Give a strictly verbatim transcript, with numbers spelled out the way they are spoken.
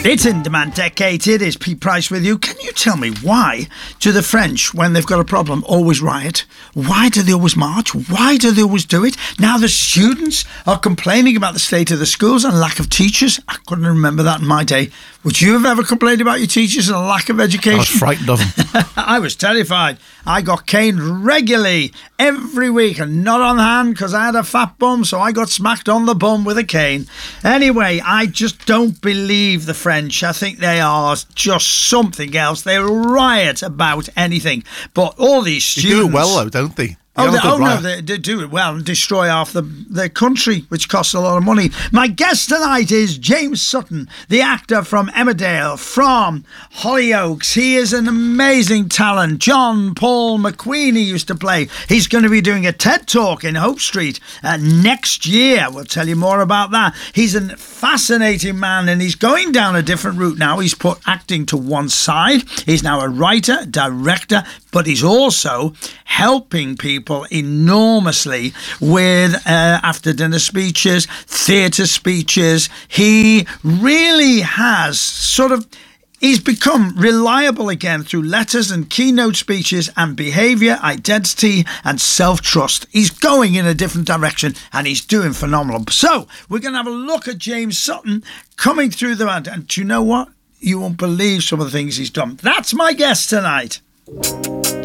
It's In Demand Decade. It is Pete Price with you. Can you tell me why do the French, when they've got a problem, always riot? Why do they always march? Why do they always do it? Now the students are complaining about the state of the schools and lack of teachers. I couldn't remember that in my day. Would you have ever complained about your teachers and a lack of education? I was frightened of them. I was terrified. I got caned regularly every week and not on hand because I had a fat bum, so I got smacked on the bum with a cane. Anyway, I just don't believe the French. I think they are just something else. They riot about anything. But all these students... They do it well, though, don't they? Oh, they, oh no, they, they do it well and destroy half the, the country, which costs a lot of money. My guest tonight is James Sutton, the actor from Emmerdale, from Hollyoaks. He is an amazing talent. John Paul McQueen he used to play. He's going to be doing a TED Talk in Hope Street uh, next year. We'll tell you more about that. He's a fascinating man and he's going down a different route now. He's put acting to one side. He's now a writer, director, but he's also helping people enormously with uh, after dinner speeches, theatre speeches. He really has sort of he's become reliable again through letters and keynote speeches and behaviour, identity and self-trust. He's going in a different direction and he's doing phenomenal. So we're going to have a look at James Sutton coming through the and, and do you know what? You won't believe some of the things he's done. That's my guest tonight.